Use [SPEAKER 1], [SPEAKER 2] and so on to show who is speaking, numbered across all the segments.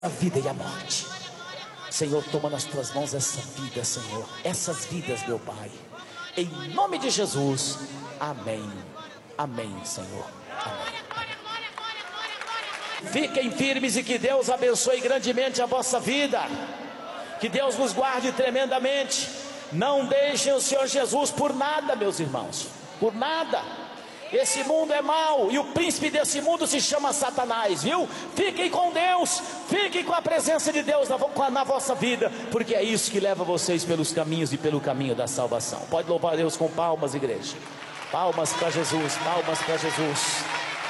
[SPEAKER 1] A vida e a morte. Senhor, toma nas tuas mãos essa vida, Senhor, essas vidas, meu Pai, em nome de Jesus, amém, amém, Senhor, amém. Fiquem firmes e que Deus abençoe grandemente a vossa vida, que Deus nos guarde tremendamente. Não deixem o Senhor Jesus por nada, meus irmãos, por nada. Esse mundo é mau e o príncipe desse mundo se chama Satanás, viu? Fiquem com Deus, fiquem com a presença de Deus na vossa vida, porque é isso que leva vocês pelos caminhos e pelo caminho da salvação. Pode louvar a Deus com palmas, igreja. Palmas para Jesus, palmas para Jesus.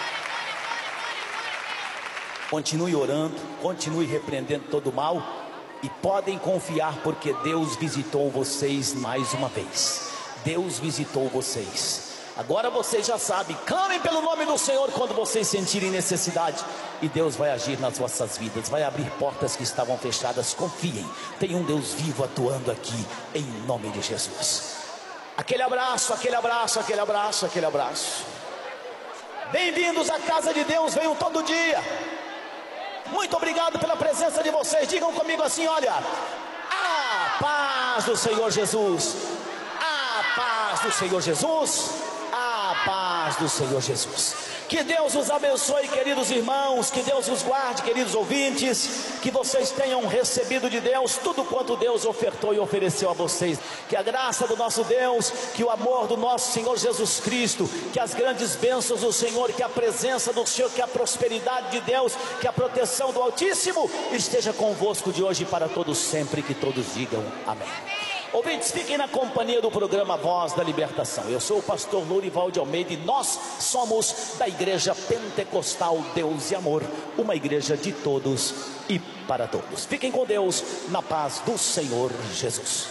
[SPEAKER 1] Continue orando, continue repreendendo todo o mal e podem confiar, porque Deus visitou vocês mais uma vez. Deus visitou vocês. Agora vocês já sabem, clamem pelo nome do Senhor quando vocês sentirem necessidade, e Deus vai agir nas vossas vidas, vai abrir portas que estavam fechadas. Confiem, tem um Deus vivo atuando aqui, em nome de Jesus. Aquele abraço, aquele abraço, aquele abraço, aquele abraço. Bem-vindos à casa de Deus, venham todo dia. Muito obrigado pela presença de vocês. Digam comigo assim, olha: a paz do Senhor Jesus, a paz do Senhor Jesus, a paz do Senhor Jesus. Que Deus os abençoe, queridos irmãos, que Deus os guarde, queridos ouvintes, que vocês tenham recebido de Deus tudo quanto Deus ofertou e ofereceu a vocês. Que a graça do nosso Deus, que o amor do nosso Senhor Jesus Cristo, que as grandes bênçãos do Senhor, que a presença do Senhor, que a prosperidade de Deus, que a proteção do Altíssimo esteja convosco de hoje e para todos sempre, que todos digam amém. Ouvintes, fiquem na companhia do programa Voz da Libertação. Eu sou o pastor Lourival de Almeida e nós somos da Igreja Pentecostal Deus e Amor, uma igreja de todos e para todos. Fiquem com Deus, na paz do Senhor Jesus.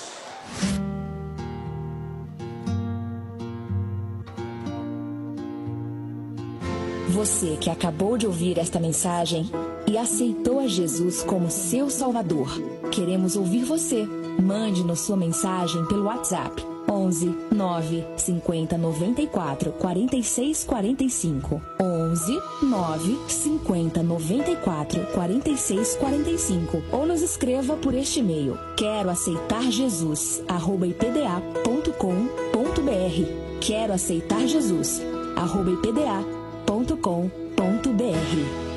[SPEAKER 2] Você que acabou de ouvir esta mensagem e aceitou a Jesus como seu Salvador, queremos ouvir você. Mande-nos sua mensagem pelo WhatsApp 11 9 50 94 46 45, 11 9 50 94 46 45, ou nos escreva por este e-mail: quero aceitar Jesus @ipda.com.br. quero aceitar Jesus @ipda.com.br.